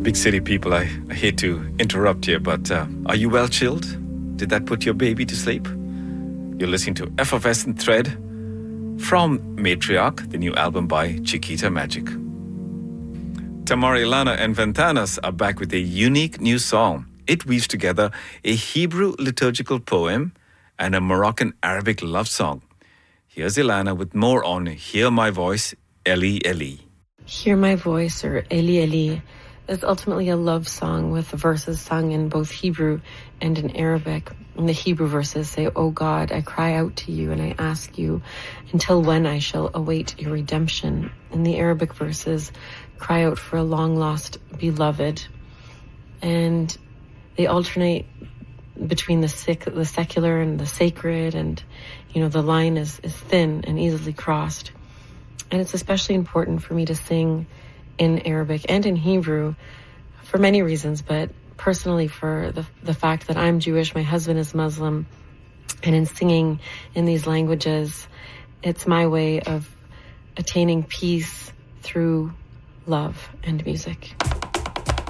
Big city people, I hate to interrupt here, but are you well chilled? Did that put your baby to sleep? You're listening to Effervescent Thread from Matriarch, the new album by Chiquita Magic. Tamari Lana and Ventanas are back with a unique new song. It weaves together a Hebrew liturgical poem and a Moroccan Arabic love song. Here's Ilana with more on Hear My Voice, Eli Eli. Hear My Voice, or Eli Eli, is ultimately a love song with verses sung in both Hebrew and in Arabic. And the Hebrew verses say, "O God, I cry out to you and I ask you, until when I shall await your redemption." And the Arabic verses cry out for a long-lost beloved. And they alternate between the secular and the sacred, and, the line is thin and easily crossed. And it's especially important for me to sing in Arabic and in Hebrew for many reasons, but personally for the fact that I'm Jewish, my husband is Muslim, and in singing in these languages, it's my way of attaining peace through love and music.